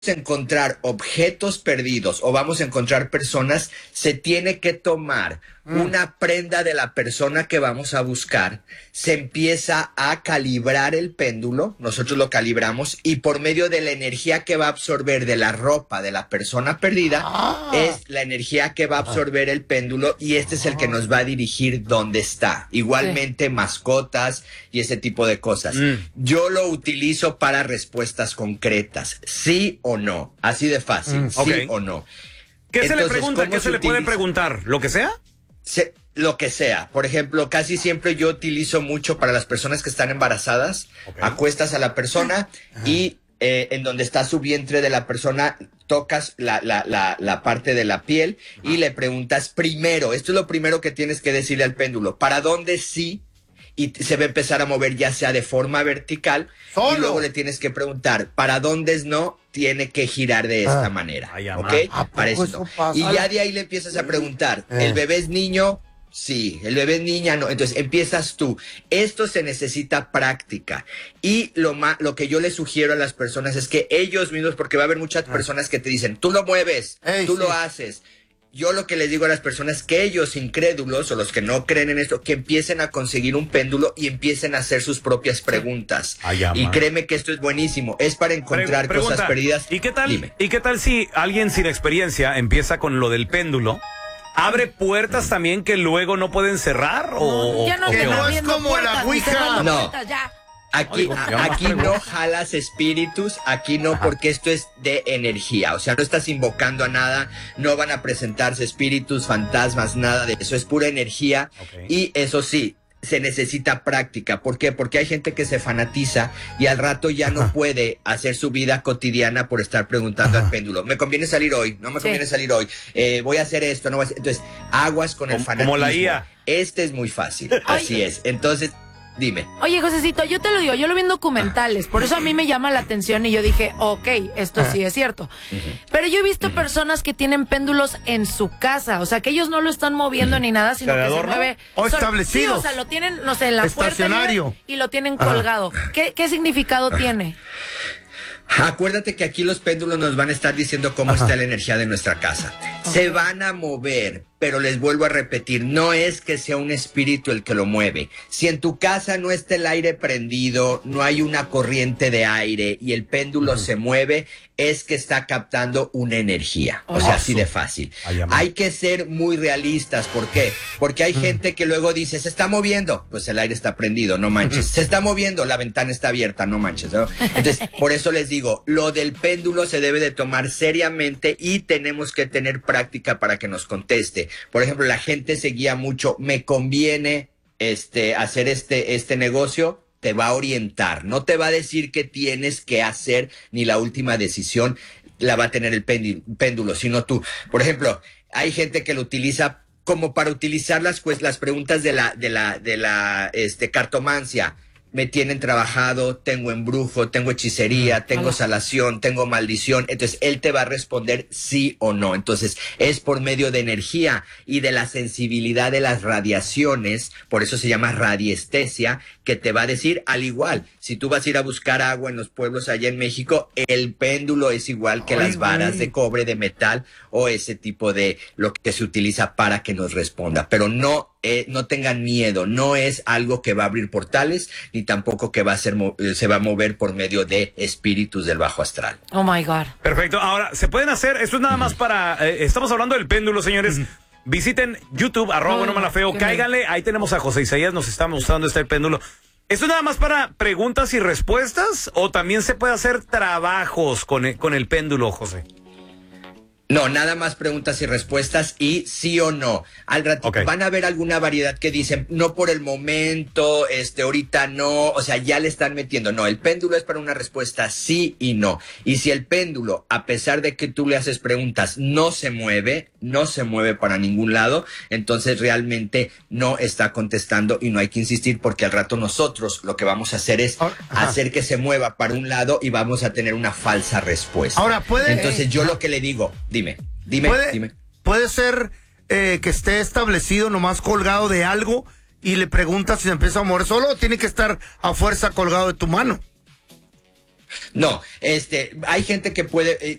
a encontrar objetos perdidos o vamos a encontrar personas, se tiene que tomar una prenda de la persona que vamos a buscar, se empieza a calibrar el péndulo, nosotros lo calibramos y por medio de la energía que va a absorber de la ropa de la persona perdida, es la energía que va a absorber el péndulo y este es el que nos va a dirigir dónde está. Igualmente mascotas y ese tipo de cosas. Yo lo utilizo para respuestas concretas, sí o no, así de fácil, sí o no. ¿Qué se le pregunta? ¿Qué se le puede preguntar? ¿Lo que sea? Lo que sea. Por ejemplo, casi siempre yo utilizo mucho para las personas que están embarazadas. Acuestas a la persona y en donde está su vientre de la persona, tocas la parte de la piel y le preguntas primero, esto es lo primero que tienes que decirle al péndulo, ¿para dónde sí? Y se va a empezar a mover ya sea de forma vertical y luego le tienes que preguntar, ¿para dónde es no? Tiene que girar de esta manera, ¿ok? Para eso. Y ya de ahí le empiezas a preguntar, ¿el bebé es niño? Sí, el bebé es niña, no. Entonces empiezas tú. Esto se necesita práctica. Y lo que yo le sugiero a las personas es que ellos mismos, porque va a haber muchas personas que te dicen, tú lo mueves, tú lo haces. Yo lo que les digo a las personas, que ellos incrédulos o los que no creen en esto, que empiecen a conseguir un péndulo y empiecen a hacer sus propias preguntas. Y créeme que esto es buenísimo. Es para encontrar cosas perdidas. ¿Y qué tal? Dime. ¿Y qué tal si alguien sin experiencia empieza con lo del péndulo? ¿Abre puertas también que luego no pueden cerrar? Ya no, que no es como la Ouija. No. Aquí no jalas espíritus, aquí no, porque esto es de energía, o sea, no estás invocando a nada, no van a presentarse espíritus, fantasmas, nada de eso, es pura energía. Y eso sí, se necesita práctica. ¿Por qué? Porque hay gente que se fanatiza y al rato ya no puede hacer su vida cotidiana por estar preguntando al péndulo. ¿Me conviene salir hoy? ¿No me conviene salir hoy? Voy a hacer esto, no voy a hacer... Entonces, aguas con el fanatismo. Como la IA. Este es muy fácil, así es. Entonces... Dime. Oye, Josecito, yo te lo digo, yo lo vi en documentales, por eso a mí me llama la atención y yo dije, ok, esto sí es cierto. Pero yo he visto personas que tienen péndulos en su casa, o sea, que ellos no lo están moviendo ni nada, sino que se mueve. O establecido. Sí, o sea, lo tienen, no sé, en la estacionario. Puerta y lo tienen colgado. ¿Qué significado tiene? Acuérdate que aquí los péndulos nos van a estar diciendo cómo está la energía de nuestra casa. Se van a mover, pero les vuelvo a repetir, no es que sea un espíritu el que lo mueve. Si en tu casa no está el aire prendido, no hay una corriente de aire y el péndulo se mueve, es que está captando una energía. O sea, así de fácil. Hay que ser muy realistas. ¿Por qué? Porque hay gente que luego dice, se está moviendo. Pues el aire está prendido, no manches. Se está moviendo, la ventana está abierta, no manches, ¿no? Entonces, por eso les digo, lo del péndulo se debe de tomar seriamente y tenemos que tener práctica para que nos conteste. Por ejemplo, la gente se guía mucho, me conviene hacer este negocio, te va a orientar, no te va a decir qué tienes que hacer, ni la última decisión la va a tener el péndulo, sino tú. Por ejemplo, hay gente que lo utiliza como para utilizar las preguntas de la cartomancia. Me tienen trabajado, tengo embrujo, tengo hechicería, tengo salación, tengo maldición. Entonces, él te va a responder sí o no. Entonces, es por medio de energía y de la sensibilidad de las radiaciones, por eso se llama radiestesia, que te va a decir al igual. Si tú vas a ir a buscar agua en los pueblos allá en México, el péndulo es igual que las varas de cobre, de metal o ese tipo de lo que se utiliza para que nos responda. Pero no tengan miedo, no es algo que va a abrir portales, ni tampoco que se va a mover por medio de espíritus del bajo astral. Oh my God. Perfecto. Ahora, se pueden hacer, esto es nada más para, estamos hablando del péndulo, señores. Visiten YouTube, @buenomalafeo, cáiganle, ahí tenemos a José Isaías, nos está mostrando este péndulo. ¿Esto es nada más para preguntas y respuestas o también se puede hacer trabajos con el péndulo, José? No, nada más preguntas y respuestas y sí o no. Al ratito van a ver alguna variedad que dicen, no por el momento, ahorita no, o sea, ya le están metiendo. No, el péndulo es para una respuesta sí y no. Y si el péndulo, a pesar de que tú le haces preguntas, no se mueve para ningún lado, entonces realmente no está contestando y no hay que insistir porque al rato nosotros lo que vamos a hacer es hacer que se mueva para un lado y vamos a tener una falsa respuesta. Ahora, entonces yo lo que le digo, dime. Puede ser que esté establecido nomás colgado de algo y le preguntas si se empieza a mover solo o tiene que estar a fuerza colgado de tu mano. No, hay gente que puede,